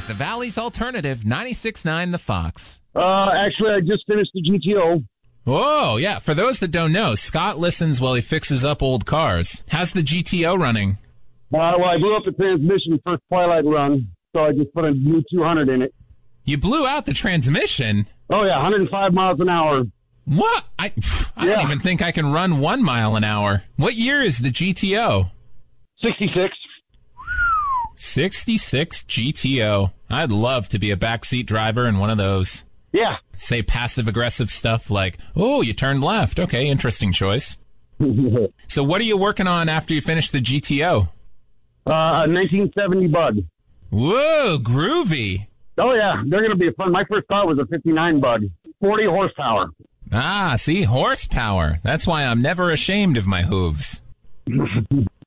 is the Valley's alternative, 96.9 The Fox. Actually, I just finished the GTO. Whoa, yeah. For those that don't know, Scott listens while he fixes up old cars. How's the GTO running? Well, I blew up the transmission first Twilight run, so I just put a new 200 in it. You blew out the transmission? Oh, yeah, 105 miles an hour. What? I don't even think I can run 1 mile an hour. What year is the GTO? 66. 66 GTO. I'd love to be a backseat driver in one of those. Yeah. Say passive-aggressive stuff like, oh, you turned left. Okay, interesting choice. So what are you working on after you finish the GTO? A 1970 Bug. Whoa, groovy. Oh, yeah, they're going to be fun. My first car was a 59 Bug, 40 horsepower. Ah, see, horsepower. That's why I'm never ashamed of my hooves.